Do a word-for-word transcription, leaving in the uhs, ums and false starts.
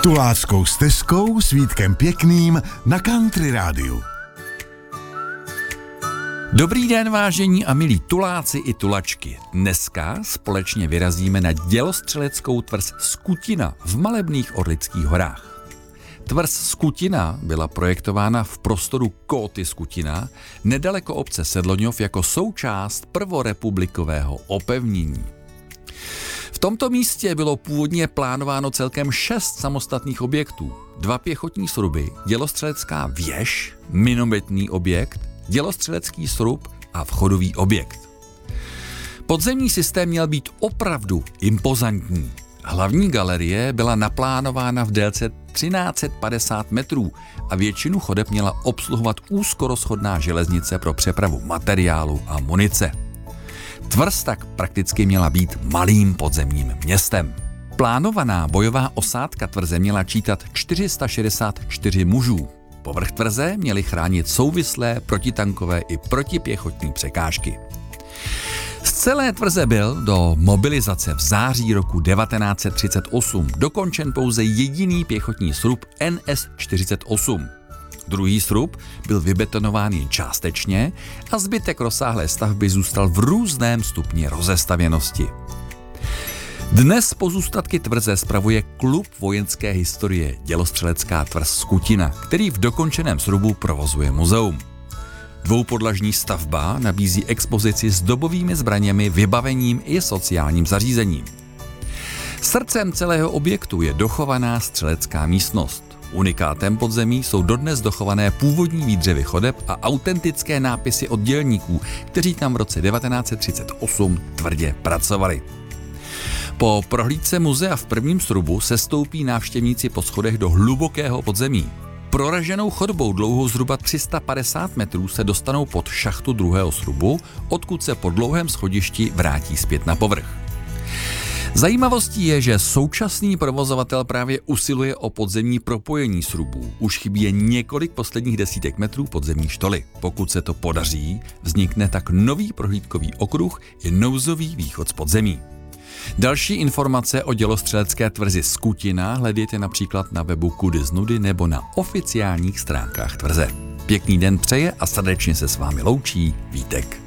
Tuláckou stezkou s Vítkem Pěkným na Country Rádiu. Dobrý den, vážení a milí tuláci i tulačky. Dneska společně vyrazíme na dělostřeleckou tvrz Skutina v malebných Orlických horách. Tvrz Skutina byla projektována v prostoru Kóty Skutina, nedaleko obce Sedloňov jako součást prvorepublikového opevnění. V tomto místě bylo původně plánováno celkem šest samostatných objektů. Dva pěchotní sruby, dělostřelecká věž, minometný objekt, dělostřelecký srub a vchodový objekt. Podzemní systém měl být opravdu impozantní. Hlavní galerie byla naplánována v délce třináct set padesát metrů a většinu chodeb měla obsluhovat úzkorozchodná železnice pro přepravu materiálu a munice. Tvrz tak prakticky měla být malým podzemním městem. Plánovaná bojová osádka tvrze měla čítat čtyři sta šedesát čtyři mužů. Povrch tvrze měly chránit souvislé protitankové i protipěchotní překážky. Z celé tvrze byl do mobilizace v září roku devatenáct set třicet osm dokončen pouze jediný pěchotní srub N S čtyřicet osm. Druhý srub byl vybetonován jen částečně a zbytek rozsáhlé stavby zůstal v různém stupni rozestavěnosti. Dnes pozůstatky tvrze spravuje Klub vojenské historie Dělostřelecká tvrz Skutina, který v dokončeném srubu provozuje muzeum. Dvoupodlažní stavba nabízí expozici s dobovými zbraněmi, vybavením i sociálním zařízením. Srdcem celého objektu je dochovaná střelecká místnost. Unikátem podzemí jsou dodnes dochované původní výdřevy chodeb a autentické nápisy od dělníků, kteří tam v roce devatenáct set třicet osm tvrdě pracovali. Po prohlídce muzea v prvním srubu sestoupí návštěvníci po schodech do hlubokého podzemí. Proraženou chodbou dlouhou zhruba tři sta padesát metrů se dostanou pod šachtu druhého srubu, odkud se po dlouhém schodišti vrátí zpět na povrch. Zajímavostí je, že současný provozovatel právě usiluje o podzemní propojení srubů. Už chybí jen několik posledních desítek metrů podzemní štoly. Pokud se to podaří, vznikne tak nový prohlídkový okruh i nouzový východ z podzemí. Další informace o dělostřelecké tvrzi Skutina hledejte například na webu Kudy z nudy nebo na oficiálních stránkách tvrze. Pěkný den přeje a srdečně se s vámi loučí Vítek.